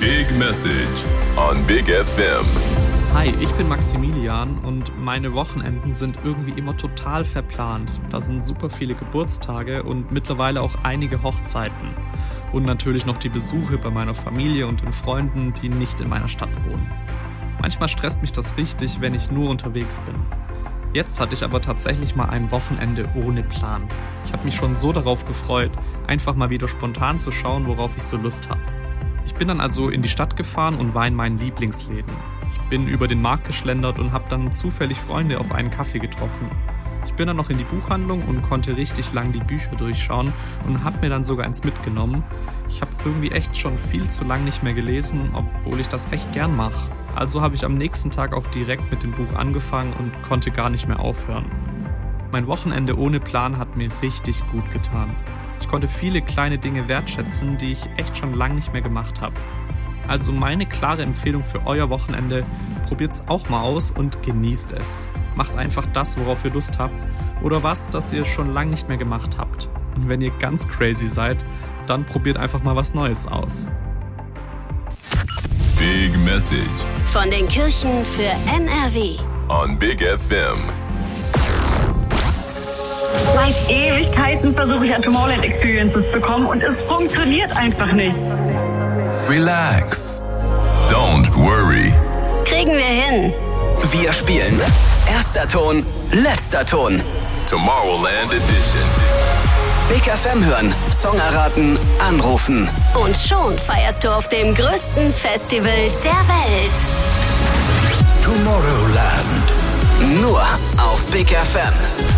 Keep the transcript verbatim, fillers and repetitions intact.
Big Message on Big F M. Hi, ich bin Maximilian und meine Wochenenden sind irgendwie immer total verplant. Da sind super viele Geburtstage und mittlerweile auch einige Hochzeiten. Und natürlich noch die Besuche bei meiner Familie und den Freunden, die nicht in meiner Stadt wohnen. Manchmal stresst mich das richtig, wenn ich nur unterwegs bin. Jetzt hatte ich aber tatsächlich mal ein Wochenende ohne Plan. Ich habe mich schon so darauf gefreut, einfach mal wieder spontan zu schauen, worauf ich so Lust habe. Ich bin dann also in die Stadt gefahren und war in meinen Lieblingsläden. Ich bin über den Markt geschlendert und habe dann zufällig Freunde auf einen Kaffee getroffen. Ich bin dann noch in die Buchhandlung und konnte richtig lang die Bücher durchschauen und habe mir dann sogar eins mitgenommen. Ich habe irgendwie echt schon viel zu lang nicht mehr gelesen, obwohl ich das echt gern mache. Also habe ich am nächsten Tag auch direkt mit dem Buch angefangen und konnte gar nicht mehr aufhören. Mein Wochenende ohne Plan hat mir richtig gut getan. Ich konnte viele kleine Dinge wertschätzen, die ich echt schon lange nicht mehr gemacht habe. Also meine klare Empfehlung für euer Wochenende: probiert's auch mal aus und genießt es. Macht einfach das, worauf ihr Lust habt oder was, das ihr schon lange nicht mehr gemacht habt. Und wenn ihr ganz crazy seid, dann probiert einfach mal was Neues aus. Big Message von den Kirchen für N R W on Big F M. Seit Ewigkeiten versuche ich an Tomorrowland Experiences zu kommen und es funktioniert einfach nicht. Relax. Don't worry. Kriegen wir hin. Wir spielen erster Ton, letzter Ton. Tomorrowland Edition. Big F M hören, Song erraten, anrufen. Und schon feierst du auf dem größten Festival der Welt. Tomorrowland. Nur auf Big F M.